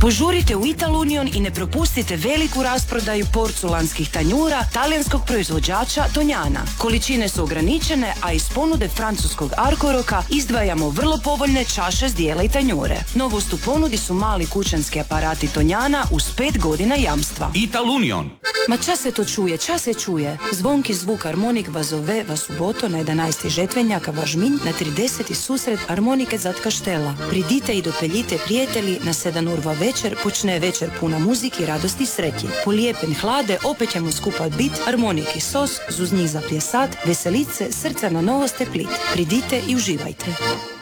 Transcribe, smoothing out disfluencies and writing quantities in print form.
Požurite u Ital Union i ne propustite veliku rasprodaju porculanskih tanjura talijanskog proizvođača Tonjana. Količine su ograničene, a iz ponude francuskog Arcoroka izdvajamo vrlo povoljne čaše zdjela i tanjure. Novost u ponudi su mali kućanski aparati Tonjana uz 5 godina jamstva. Ital Union. Ma ča se čuje. Zvonki zvuk harmonik vas zove vas u boto na 11. žetvenjaka Važmin na 30. susret harmonike Zatka Štela. Pridite i dopeljite prijatelji na 7 urva večer, počne večer puna muziki, radosti i sretji. Polijepen hlade, opet ćemo skupa bit, harmoniki sos, zuz njih za pljesat, veselice, srca na novoste plit. Pridite i uživajte.